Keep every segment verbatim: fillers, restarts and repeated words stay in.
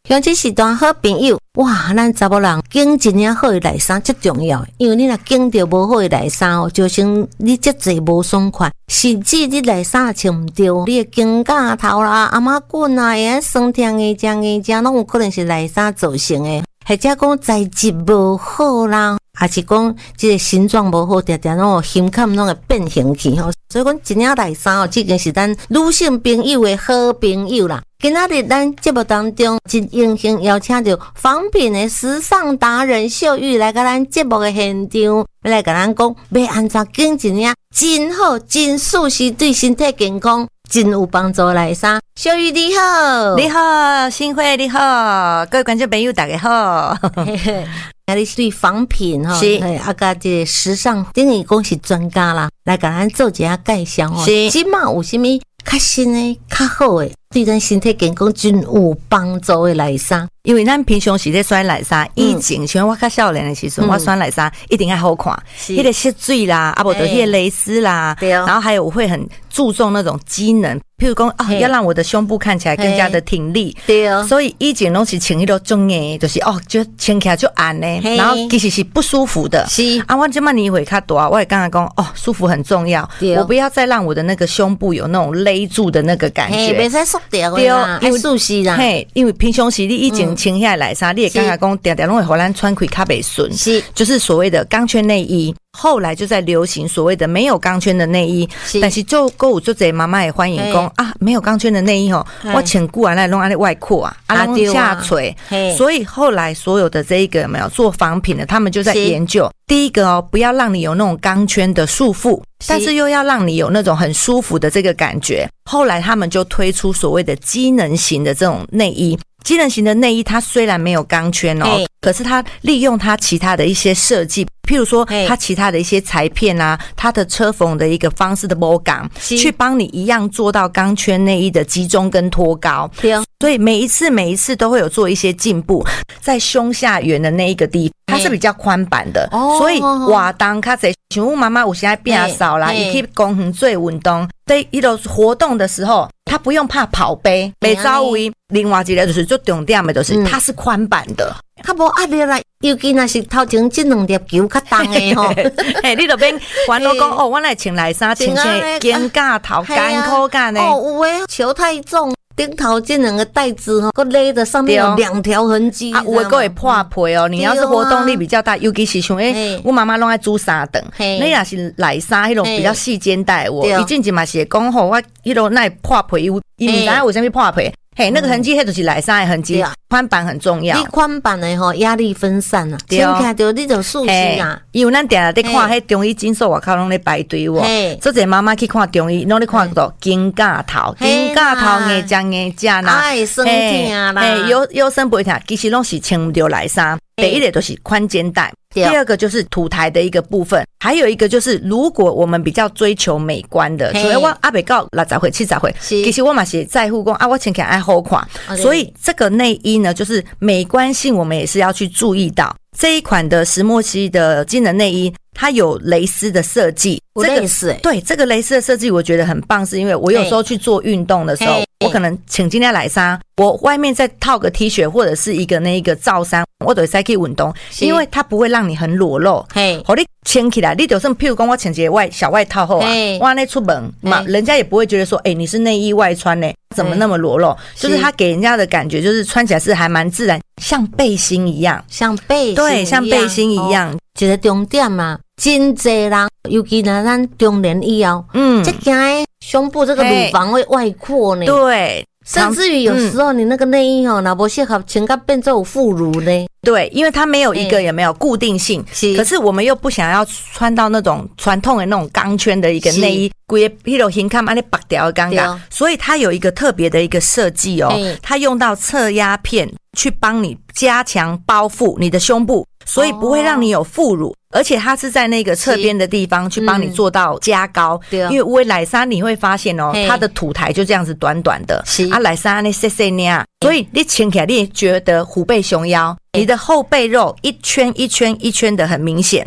像这是段好朋友，哇，咱查某人拣一领好的内衫最重要，因为你若拣到无好的内衫哦，就成你这侪无爽快，甚至你内衫穿唔到，你的肩胛头啦、阿妈棍啊，会酸痛的、这的、这，拢有可能是内衫造成的，或者讲材质无好啦。还是讲这个形状无好，常常拢有胸坎拢会变形去吼，所以讲一领内衫哦，这个是咱女性朋友的好朋友啦。今仔日咱节目当中，真荣幸邀请到仿品的时尚达人秀玉来到咱节目的现场，要来跟咱讲要安怎拣一领真好、真舒适、对身体健康真有帮助的内衫。秀玉你好， 你好，新慧你好，各位观众朋友大家好。 啊，你是对仿品吼， 是啊，甲这时尚等于讲是专家啦，来甲咱做一下介绍吼。 是， 即马有啥物较新的、较好的，对咱身体健康真有帮助的内衫？ 因为咱平常时咧选内衫，以前像我较少年的时阵，我选内衫一定要好看，迄个色水啦，啊，无就迄个蕾丝啦，然后还有我会很注重那种机能，譬如讲啊，要让我的胸部看起来更加的挺立，对哦。所以以前拢是穿迄个中眼，就是哦，就穿起来就暗呢，然后其实是不舒服的。是啊，我这么年岁较大，我也刚刚讲哦，舒服很重要，我不要再让我的那个胸部有那种勒住的那个感觉， 袂使缩掉的啦，爱舒适啦。嘿， 因为平常时你以前穿遐内衫，你也刚刚讲，常常拢会互咱穿开较袂顺，是，就是所谓的钢圈内衣。后来就在流行所谓的没有钢圈的内衣，但是就购有就这妈妈也欢迎讲啊，没有钢圈的内衣吼，我穿久啊来弄安尼外扩啊，啊弄下垂，所以后来所有的这一个有没有做仿品的，他们就在研究，第一个哦，不要让你有那种钢圈的束缚，但是又要让你有那种很舒服的这个感觉。后来他们就推出所谓的机能型的这种内衣。机能型的内衣，它虽然没有钢圈哦，可是它利用它其他的一些设计，譬如说它其他的一些裁片啊，它的车缝的一个方式的模感，去帮你一样做到钢圈内衣的集中跟托高。所以每一次每一次都会有做一些进步，在胸下缘的那一个地方，它是比较宽版的，所以活动较侪。像我妈妈有时在变少啦，也去公园做运动，在一路活动的时候，她不用怕跑杯，没遭围。另外一个就是最重点的，就是它是宽版的， 较无压力啦。尤其那是头前这两粒球较重的吼， 嘿，你就免烦恼讲哦，我来穿内衫，穿些肩胛头、干口干的。 哦，有诶，球太重。顶头这两个带子哈，个勒的上面有两条痕迹啊，有的个会破皮哦。你要是活动力比较大，尤其是像诶，我妈妈拢爱煮三顿，你也是内衫迄种比较细肩带，我一进前嘛是讲吼，我迄种那破皮，因为唔知有啥物破皮。嘿，那个痕迹，迄就是内衫的痕迹，宽版很重要。 你宽版的吼，压力分散啊，穿起来就你就舒适啊。 因为咱定定在看迄中医诊所外口拢咧排队喎，做者妈妈去看中医，拢咧看到肩胛头、肩胛头硬正硬正啦， 哎，酸痛啦， 哎，腰腰酸背痛，其实拢是穿唔到内衫。第一个就是宽肩带。第二个就是土台的一个部分，还有一个就是如果我们比较追求美观的，所以我阿北到六十岁、七十岁，其实我嘛是在乎讲啊，我穿起来爱好看，所以这个内衣呢，就是美观性，我们也是要去注意到。这一款的石墨烯的机能内衣，它有蕾丝的设计， 这个是对这个蕾丝的设计，我觉得很棒，是因为我有时候去做运动的时候，我可能请今天来衫，我外面再套个 T 恤或者是一个那一个罩衫，我就会去运动，因为它不会让你很裸露，嘿，好你穿起来，你就算譬如讲我穿一个外小外套后啊，我那出门嘛，人家也不会觉得说，哎、欸，你是内衣外穿呢、欸，怎么那么裸露？就是它给人家的感觉就是穿起来是还蛮自然，像背心一样， 像背心对，像背心一样。哦、 一个重点嘛，真侪人，尤其呢咱中年以后，嗯，这件胸部这个乳房会外扩呢， 对。 甚至于有时候你那个内衣哦，那不适合穿到变做有副乳呢。 对，因为它没有一个也没有固定性，是可是我们又不想要穿到那种传统的那种钢圈的一个内衣，规个迄种形看嘛，你绑掉尴尬，所以它有一个特别的一个设计哦，它用到侧压片去帮你加强包覆你的胸部，所以不会让你有副乳。而且它是在那个侧边的地方去帮你做到加高，嗯、因为为奶衫你会发现哦，它的土台就这样子短短的，啊奶衫那细细呢，所以你穿起来你觉得虎背熊腰，你的后背肉一圈一圈一圈的很明显。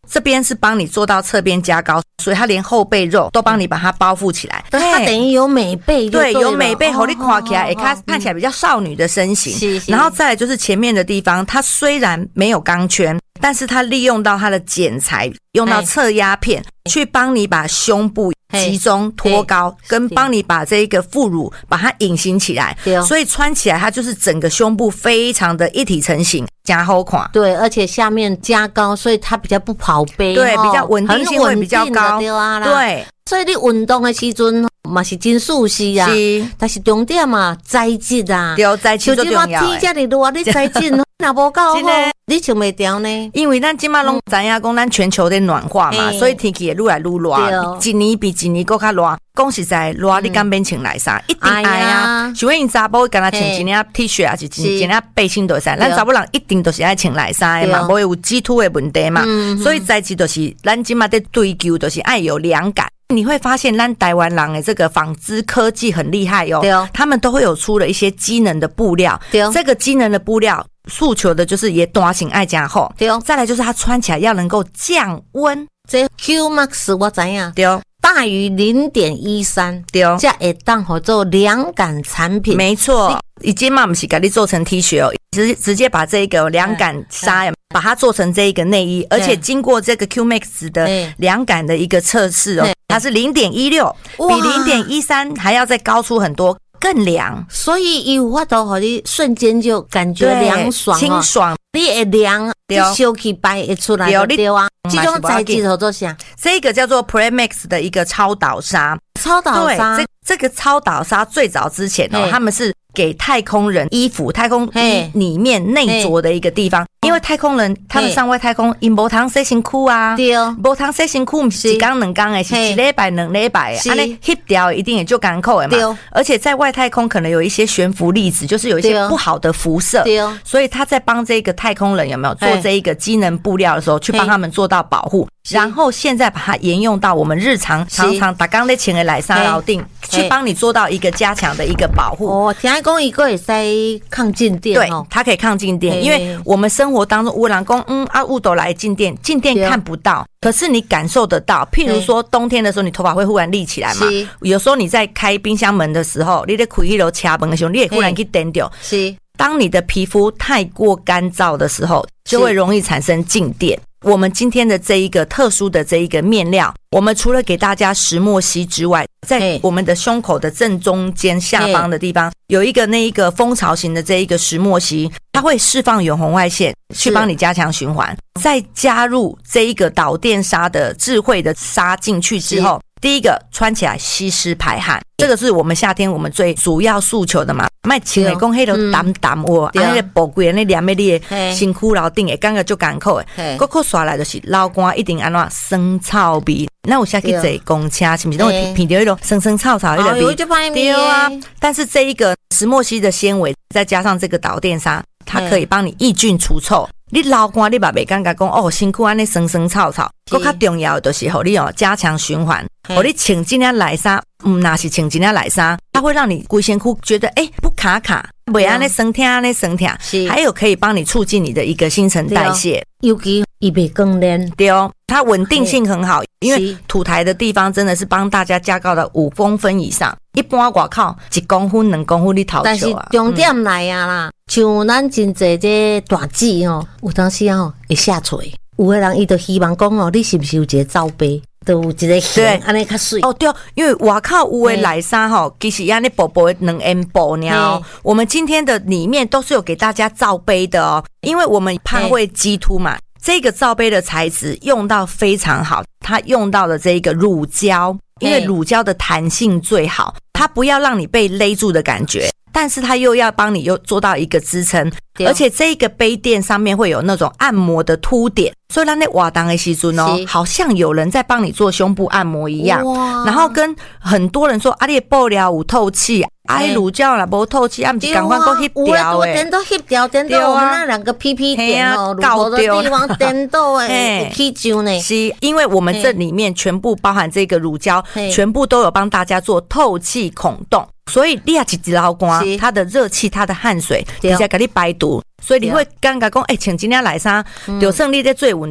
这边是帮你做到侧边加高，所以它连后背肉都帮你把它包覆起来， 它等于有美背就对， 对，有美背，让你看起来也看看起来比较少女的身形。然后再来就是前面的地方，它虽然没有钢圈，但是它利用到它的剪裁，用到侧压片去帮你把胸部集中托高，跟帮你把这个副乳把它隐形起来，所以穿起来它就是整个胸部非常的一体成型，加好看。 对，而且下面加高，所以它比较不跑背， 对，比较稳定性会比较高。对， 所以你运动的时阵嘛是真舒适啊，但是重点嘛材质啊， 对，材质最重要的。 像天这么热，你材质若无够好，你穿袂掉呢？ 因为咱今嘛拢知影讲，咱全球在暖化嘛，所以天气也愈来愈热，一年比一年更较热。讲实在，热你敢免穿内衫，一定爱啊！像阮查甫敢若穿一领 T 恤啊，是一领背心就使。咱查某人一定都是爱穿内衫的嘛，无会有激凸的问题嘛。所以材质就是咱今嘛在追求，就是爱有凉感。你会发现，咱台湾人的这个纺织科技很厉害哦，哦他们都会有出了一些机能的布料。哦、这个机能的布料诉求的就是也大型爱加厚。对、哦，再来就是它穿起来要能够降温。 这 Q Max 我知影。 对、哦。 大于 零点一三， 对，这会当好做凉感产品。 没错，已经嘛不是给你做成 T 恤哦，直直接把这个凉感纱把它做成这一个内衣，而且经过这个 Q Max 的凉感的一个测试哦，它是 零点一六， 比 零点一三 还要再高出很多，更凉。 所以有法度让你瞬间就感觉凉爽、哦、 清爽。 你会凉，你烧起白会出来的，对啊。这种材质叫做啥？ 这个叫做 Premix 的一个超导纱。 超导纱， 对，这这个超导纱最早之前哦，他们是给太空人衣服、太空衣里面内着的一个地方。因为太空人他们上外太空，因无通洗身躯啊，对哦，无通洗身躯，不是一天两天的，是一礼拜两礼拜的，安尼翕掉一定也就艰苦的嘛。对哦，而且在外太空可能有一些悬浮粒子，就是有一些不好的辐射，对哦，所以他在帮这个太空人有没有做这一个机能布料的时候，去帮他们做到保护。然后现在把它沿用到我们日常常常打刚在前的来沙劳定，去帮你做到一个加强的一个保护。 哦，听讲一个也在抗静电， 对，它可以抗静电，因为我们生活当中有人讲，嗯啊，雾都来静电，静电看不到，可是你感受得到。譬如说冬天的时候，你头发会忽然立起来嘛，有时候你在开冰箱门的时候，你在开那楼掐门的时候，你也忽然去点掉。是，当你的皮肤太过干燥的时候，就会容易产生静电。我们今天的这一个特殊的这一个面料，我们除了给大家石墨烯之外，在我们的胸口的正中间下方的地方有一个那一个蜂巢型的这一个石墨烯，它会释放远红外线去帮你加强循环。再加入这一个导电纱的智慧的纱进去之后，第一个穿起来吸湿排汗，这个是我们夏天我们最主要诉求的嘛。卖穿的讲迄个淡淡哦，啊迄个宝贵的那黏的你的身躯老顶的感觉就艰苦的，个个刷来就是老干一定安怎生草味。那我下去坐公车是不是都会闻到那种生生草草的味？对啊，但是这一个石墨烯的纤维再加上这个导电纱，它可以帮你抑菌除臭。你流汗你嘛袂感觉讲哦，身躯安尼生生草草，更较重要的就是互你哦加强循环，互你穿这件内衫，嗯，那是穿这件内衫，它会让你规身躯觉得哎、欸、不卡卡，袂安尼生疼安尼生疼，还有可以帮你促进你的一个新陈代谢， 尤其伊袂更黏， 对哦，它稳定性很好，因为土台的地方真的是帮大家加高了五公分以上，一般外口一公分两公分你头球啊， 但是重点来啊啦。嗯，像咱真侪这大姊吼，有当时吼会下垂，有的人伊就希望讲哦，你是不是有一个罩杯，都有一个型，安尼较水。 哦对，因为外口有的内衫吼，其实安尼薄薄的两 M 布呢。我们今天的里面都是有给大家罩杯的哦，因为我们怕会激凸嘛。这个罩杯的材质用到非常好，它用到的这一个乳胶，因为乳胶的弹性最好，它不要让你被勒住的感觉。但是它又要帮你又做到一个支撑，而且这个杯垫上面会有那种按摩的凸点，所以它那瓦当的时阵哦，好像有人在帮你做胸部按摩一样。然后跟很多人说啊，你的布料有透气，啊，乳胶啦无透气，啊，不是赶快给翕掉诶， 点都翕掉，点到我们那两个 P P 点哦，乳头的地方点到诶，起皱呢。 是因为我们这里面全部包含这个乳胶，全部都有帮大家做透气孔洞。所以你也一直流汗，它的热气、它的汗水，直接给你排毒，所以你会感觉讲，哎、欸，穿这件内衫，就算你在做运动，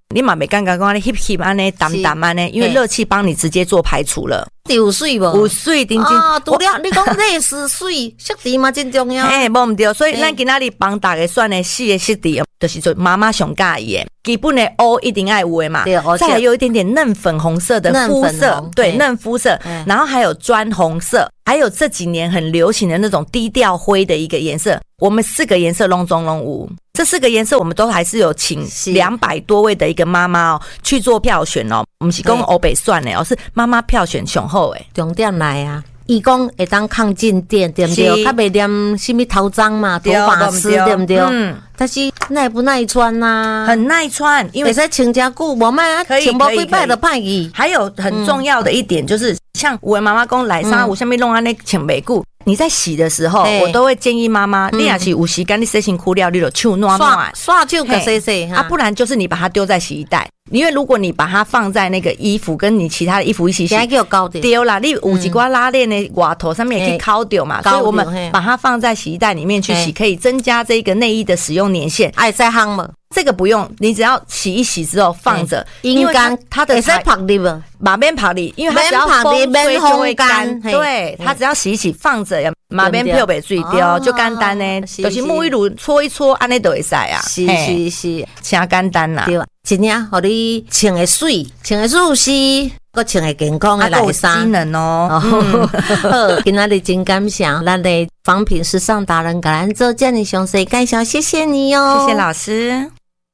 你嘛没刚刚讲你 hip hip 安呢，淡淡安呢，因为热气帮你直接做排除了。 有水无？ 有水，顶真啊！除了你讲类似水，湿地嘛真重要。 哎，无唔对，所以咱今仔日帮大家选的四个湿地，就是做妈妈上介意的。基本的乌一定爱有的嘛，再来有一点点嫩粉红色的肤色，对，嫩肤色，然后还有砖红色，还有这几年很流行的那种低调灰的一个颜色。我们四个颜色拢中拢有，这四个颜色我们都还是有请两百多位的一个妈妈哦去做票选哦，不是讲欧北算的哦，是妈妈票选雄厚诶。 重点来啊！伊讲会当抗静电，对不对？较袂黏什么头脏嘛，头发丝，对不对？嗯。但是耐不耐穿呐、啊？ 很耐穿，因为会使穿加久，无卖啊，穿无几摆就歹去。 还有很重要的一点就是，嗯、像我的妈妈讲来衫，有啥物弄安尼穿袂久。你在洗的时候，我都会建议妈妈，你也是有时间你洗身躯了，你就手暖暖， 刷手给洗洗啊，不然就是你把它丢在洗衣袋。因为如果你把它放在那个衣服跟你其他的衣服一起洗，丢啦，你有几挂拉链的外头上面也可以烤掉嘛，所以我们把它放在洗衣袋里面去洗，可以增加这个内衣的使用年限。 爱再烘吗？ 这个不用，你只要洗一洗之后放着， 阴干，它的在泡里不？ 马边泡里，因为它只要风吹就会干。对，它只要洗一洗放着，马边漂不水掉就简单呢。就是沐浴乳搓一搓，安尼就会使啊。 是是是， 真简单啦。 对，真正互你穿的水，穿的舒适，搁穿的健康的来衫， 机能哦。 好，今仔日真感谢咱的仿品时尚达人，甲咱做这么详细介绍，谢谢你哦， 谢谢老师。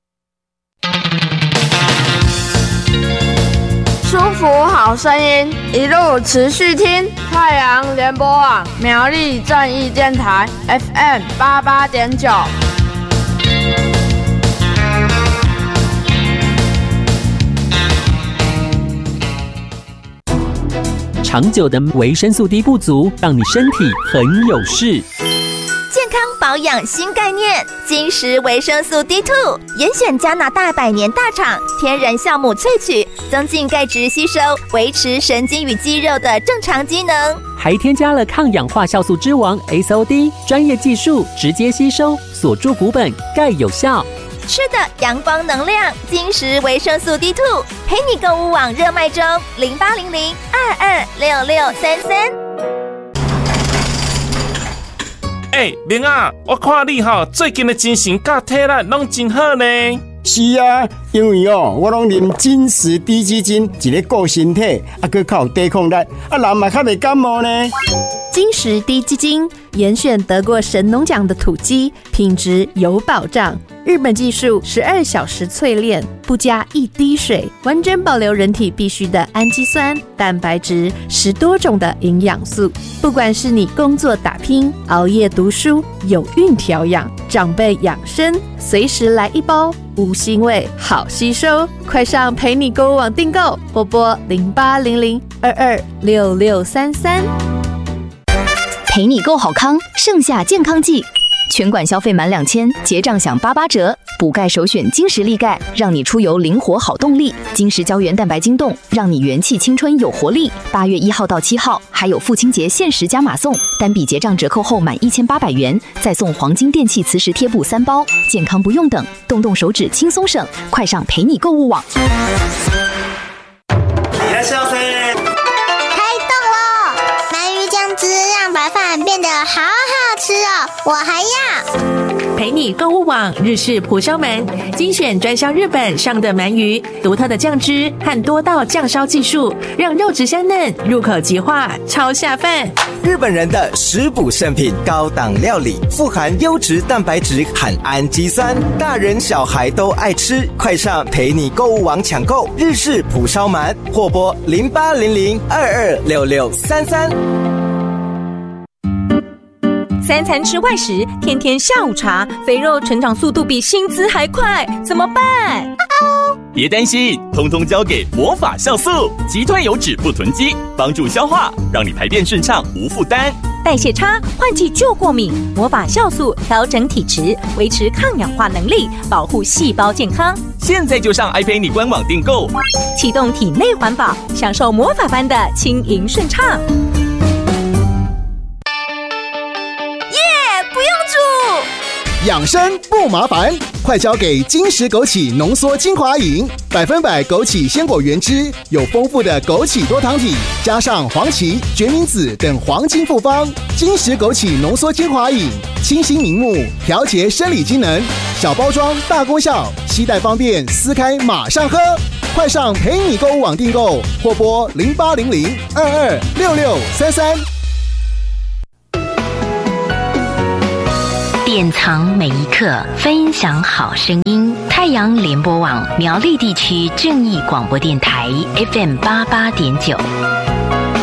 舒服好声音，一路持续听太阳联播网苗栗正义电台 F M 八八点九。 长久的维生素 D 不足，让你身体很有事。 健康保养新概念，金石维生素 D 二 严选加拿大百年大厂天然酵母萃取，增进钙质吸收，维持神经与肌肉的正常机能， 还添加了抗氧化酵素之王 S O D， 专业技术直接吸收，锁住骨本，钙有效。 吃的阳光能量，金石维生素 D 二 陪你购物网热卖中，零八零零二二六六三三。 哎、欸，明啊，我看你哈最近的精神甲体力拢真好呢。 是啊，因为哦，我拢啉金石低基金，一个顾身体，啊，佮较有抵抗力，啊，人嘛较袂感冒呢。 金石低基金严选得过神农奖的土鸡，品质有保障。日本技术十二小时淬炼，不加一滴水，完整保留人体必需的氨基酸、蛋白质，十多种的营养素。不管是你工作打拼、熬夜读书、有孕调养、长辈养生，随时来一包，无腥味，好吸收。快上陪你购物网订购，拨拨零八零零二二六六三三。 陪你购好康，盛夏健康季，全馆消费满两千，结账享八八折。补钙首选金石力钙，让你出游灵活好动力。金石胶原蛋白晶冻，让你元气青春有活力。八月一号到七号，还有父亲节限时加码送，单笔结账折扣后满一千八百元，再送黄金电器磁石贴布三包。健康不用等，动动手指轻松省，快上陪你购物网。 いらっしゃいませ。 让白饭变得好好吃哦！我还要陪你购物网日式蒲烧鳗，精选专销日本上的鳗鱼，独特的酱汁和多道酱烧技术，让肉质香嫩，入口即化，超下饭。 日本人的食补圣品，高档料理，富含优质蛋白质和氨基酸，大人小孩都爱吃。快上陪你购物网抢购日式蒲烧鳗，或拨零八零零二二六六三三。 三餐吃外食，天天下午茶，肥肉成长速度比薪资还快，怎么办？ 别担心，通通交给魔法酵素，击退油脂不囤积，帮助消化，让你排便顺畅无负担。 代谢差，换季就过敏，魔法酵素调整体质，维持抗氧化能力，保护细胞健康。 现在就上爱陪你官网订购， 启动体内环保，享受魔法般的轻盈顺畅。 养生不麻烦，快交给金石枸杞浓缩精华饮，百分百枸杞鲜果原汁，有丰富的枸杞多糖体，加上黄芪、决明子等黄金复方。金石枸杞浓缩精华饮，清新明目，调节生理机能，小包装大功效，携带方便，撕开马上喝。快上陪你购物网订购，或拨零八零零二二六六三三。 典藏每一刻，分享好声音。太阳联播网苗栗地区正义广播电台 F M 八八点九。